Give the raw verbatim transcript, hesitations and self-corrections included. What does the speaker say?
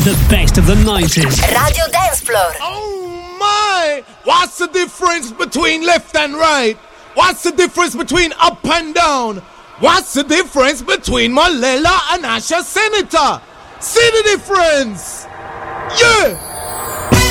The best of the nineties. Radio Dance Floor. Oh my! What's the difference between left and right? What's the difference between up and down? What's the difference between Malela and Asha Senator? See the difference? Yeah!